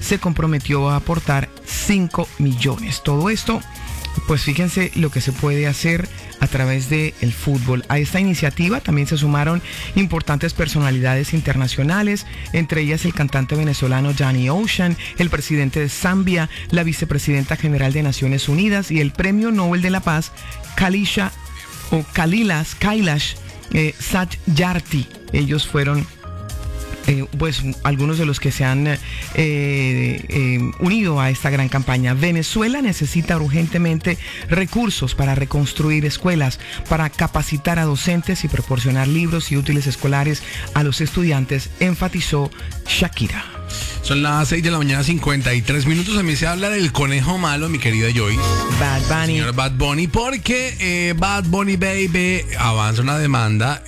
se comprometió a aportar 5 millones. Todo esto, pues fíjense lo que se puede hacer a través del fútbol. A esta iniciativa también se sumaron importantes personalidades internacionales, entre ellas el cantante venezolano Danny Ocean, el presidente de Zambia, la vicepresidenta general de Naciones Unidas y el premio Nobel de la Paz Kailash Satyarthi. Ellos fueron pues algunos de los que se han unido a esta gran campaña. Venezuela necesita urgentemente recursos para reconstruir escuelas, para capacitar a docentes y proporcionar libros y útiles escolares a los estudiantes, enfatizó Shakira. Son las 6 de la mañana, 53 minutos. A mí se habla del conejo malo, mi querida Joyce. Bad Bunny. Señor Bad Bunny, porque Bad Bunny Baby avanza una demanda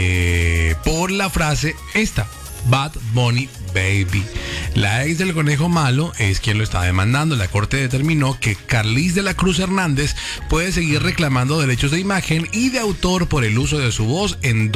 por la frase esta: Bad Bunny Baby. La ex del conejo malo es quien lo está demandando. La corte determinó que Carlis de la Cruz Hernández puede seguir reclamando derechos de imagen y de autor por el uso de su voz en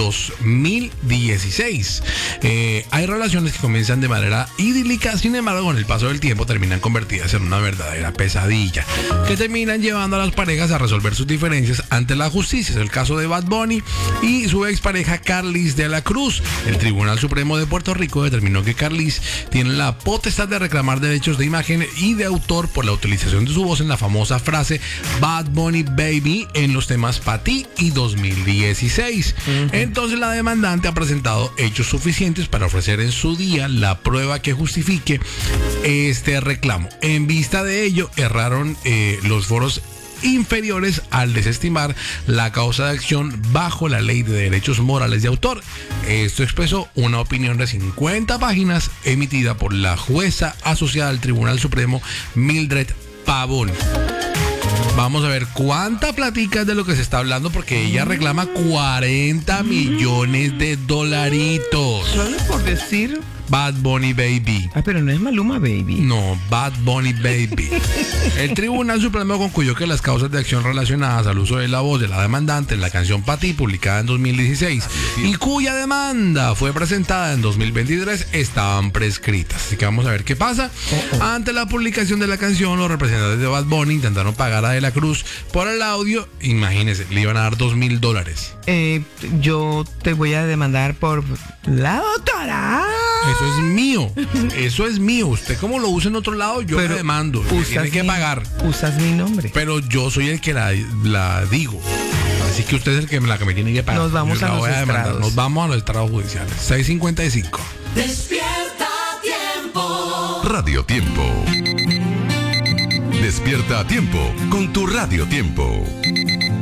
2016. Hay relaciones que comienzan de manera idílica, sin embargo, con el paso del tiempo terminan convertidas en una verdadera pesadilla, que terminan llevando a las parejas a resolver sus diferencias ante la justicia. Es el caso de Bad Bunny y su expareja Carlis de la Cruz. El Tribunal Supremo de Puerto Rico determinó que Carlis tiene la potestad de reclamar derechos de imagen y de autor por la utilización de su voz en la famosa frase Bad Bunny Baby en los temas Pa' Ti y 2016. Entonces la demandante ha presentado hechos suficientes para ofrecer en su día la prueba que justifique este reclamo. En vista de ello, erraron los foros inferiores al desestimar la causa de acción bajo la Ley de Derechos Morales de Autor. Esto expresó una opinión de 50 páginas emitida por la jueza asociada al Tribunal Supremo, Mildred Pavón. Vamos a ver cuánta platica es de lo que se está hablando, porque ella reclama 40 millones de dolaritos. Solo por decir Bad Bunny Baby. pero no es Maluma Baby. No, Bad Bunny Baby. El Tribunal Supremo concluyó que las causas de acción relacionadas al uso de la voz de la demandante en la canción Pa' Ti, publicada en 2016, y cuya demanda fue presentada en 2023, estaban prescritas. Así que vamos a ver qué pasa. Ante la publicación de la canción, los representantes de Bad Bunny intentaron pagar a De la Cruz por el audio. Imagínense, le iban a dar $2,000. Yo te voy a demandar por la doctora. Eso es mío. Eso es mío. Usted como lo usa en otro lado, yo le demando. Tiene que pagar. Usas mi nombre. Pero yo soy el que la digo. Así que usted es el que me tiene que pagar. Nos vamos a los estrados. Nos vamos a los estrados judiciales. 6:55. Despierta Tiempo. Radio Tiempo. Despierta a tiempo con tu Radio Tiempo.